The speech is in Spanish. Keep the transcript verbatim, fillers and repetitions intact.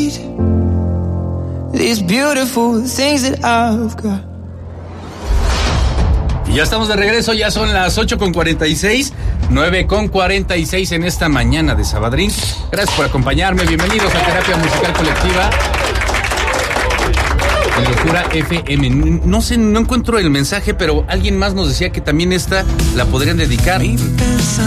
need these beautiful things that I've got. Y ya estamos de regreso, ya son las ocho con cuarenta y seis, nueve con cuarenta y seis en esta mañana de Sabadrín. Gracias por acompañarme, bienvenidos a Terapia Musical Colectiva en Locura F M. No sé, no encuentro el mensaje, pero alguien más nos decía que también esta la podrían dedicar.